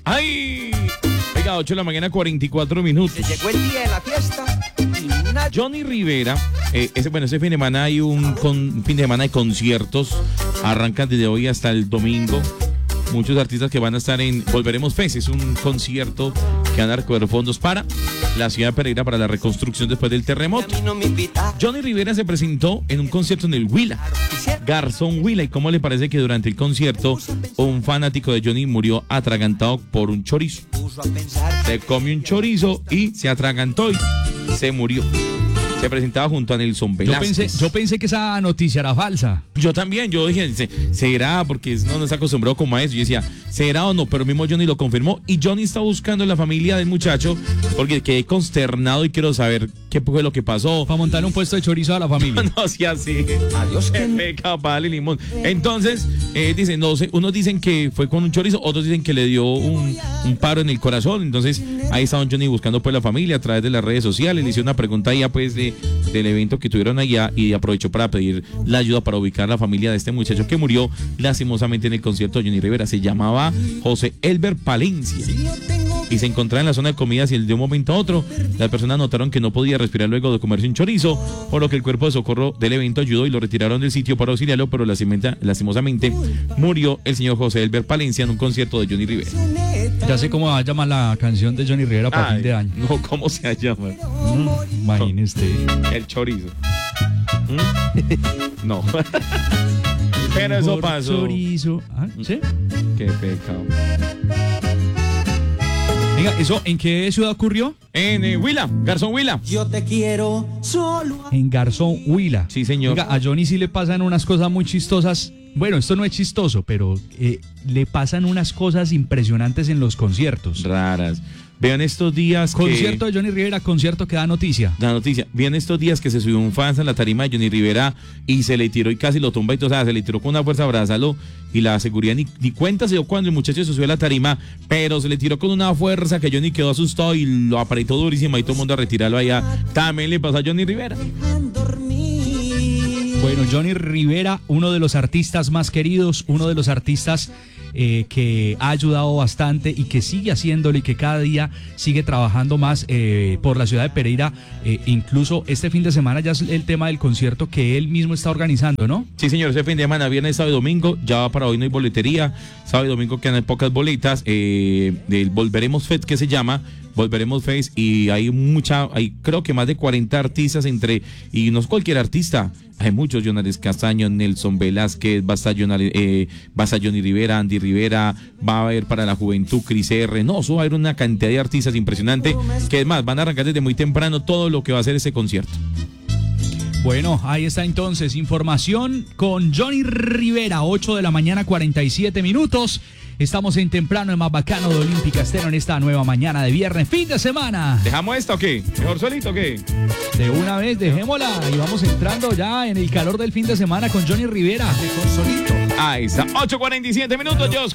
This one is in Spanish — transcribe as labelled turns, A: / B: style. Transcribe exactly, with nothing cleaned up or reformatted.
A: ¡Ay! Venga, ocho de la mañana, cuarenta y cuatro minutos.
B: Se llegó el día de la fiesta y nadie...
A: Johnny Rivera, eh, ese, bueno, ese fin de semana hay un con, fin de semana de conciertos. Arrancan desde hoy hasta el domingo. Muchos artistas que van a estar en Volveremos Fest. Es un concierto que van a recoger fondos para la ciudad de Pereira para la reconstrucción después del terremoto.
B: A mí no me invitaron.
A: Johnny Rivera se presentó en un concierto en el Huila, Garzón Huila. ¿Y cómo le parece que durante el concierto un fanático de Johnny murió atragantado por un chorizo?
B: Puso a pensar
A: Se comió un chorizo y se atragantó y se murió. Se presentaba junto a Nelson
C: Yo
A: Velázquez.
C: pensé, yo pensé que esa noticia era falsa.
A: Yo también, yo dije, ¿se- ¿será? Porque no nos acostumbrado como a eso. Yo decía, ¿será o no? Pero mismo Johnny lo confirmó. Y Johnny está buscando en la familia del muchacho porque quedé consternado y quiero saber qué fue lo que pasó.
C: Para montar un puesto de chorizo a la familia.
A: No sea así.
B: Adiós, que no.
A: Peca, vale, limón. Entonces, eh, dicen, no sé, unos dicen que fue con un chorizo, otros dicen que le dio un, un paro en el corazón. Entonces, ahí estaba Johnny buscando pues la familia a través de las redes sociales. Le hice una pregunta ya pues de, del evento que tuvieron allá y aprovechó para pedir la ayuda para ubicar la familia de este muchacho que murió lastimosamente en el concierto de Johnny Rivera. Se llamaba José Elber Palencia y se encontraba en la zona de comidas y de un momento a otro las personas notaron que no podía respirar luego de comerse un chorizo, por lo que el cuerpo de socorro del evento ayudó y lo retiraron del sitio para auxiliarlo, pero lastimenta- lastimosamente murió el señor José Elber Palencia en un concierto de Johnny Rivera.
C: Ya sé cómo va a llamar la canción de Johnny Rivera para
A: Ay,
C: fin de año.
A: No, ¿cómo se llama?
C: Mm, imagine usted.
A: El chorizo. ¿Mm? No. Pero eso
C: Mejor
A: pasó.
C: Chorizo. Ah, ¿sí?
A: Qué pecado.
C: Venga, ¿eso en qué ciudad ocurrió?
A: En eh, Huila, Garzón Huila.
B: Yo te quiero solo.
C: En Garzón Huila.
A: Sí, señor.
C: Venga, a Johnny sí le pasan unas cosas muy chistosas. Bueno, esto no es chistoso, pero eh, le pasan unas cosas impresionantes en los conciertos.
A: Raras. Vean estos días que...
C: Concierto de Johnny Rivera, concierto que da noticia.
A: La noticia, vean estos días que se subió un fan en la tarima de Johnny Rivera y se le tiró y casi lo tumba y todo, o sea, se le tiró con una fuerza a abrazarlo y la seguridad ni, ni cuenta se dio cuando el muchacho se subió a la tarima, pero se le tiró con una fuerza que Johnny quedó asustado y lo apretó durísimo y todo el mundo a retirarlo allá. También le pasó a Johnny Rivera.
C: Bueno, Johnny Rivera, uno de los artistas más queridos, uno de los artistas eh, que ha ayudado bastante y que sigue haciéndolo y que cada día sigue trabajando más eh, por la ciudad de Pereira. Eh, incluso este fin de semana ya es el tema del concierto que él mismo está organizando, ¿no?
A: Sí, señor, ese fin de semana, viernes, sábado y domingo, ya para hoy no hay boletería, sábado y domingo quedan pocas boletas, eh, del Volveremos Fest que se llama, Volveremos Fest, y hay mucha, hay creo que más de cuarenta artistas entre, y no es cualquier artista, hay muchos, Jonares Castaño, Nelson Velázquez, va a estar Johnny, eh, va a estar Johnny Rivera, Andy Rivera, va a haber para la juventud Cris R, no, eso va a haber una cantidad de artistas impresionante, que es más, van a arrancar desde muy temprano todo lo que va a ser ese concierto.
C: Bueno, ahí está entonces, información con Johnny Rivera, ocho de la mañana, cuarenta y siete minutos. Estamos en temprano, en más bacano de Olímpica Estéreo en esta nueva mañana de viernes, fin de semana.
A: ¿Dejamos esto o qué? ¿Mejor solito o qué?
C: De una vez, dejémosla y vamos entrando ya en el calor del fin de semana con Johnny Rivera.
B: Mejor solito.
A: Ahí está, ocho cuarenta y siete minutos, Dios.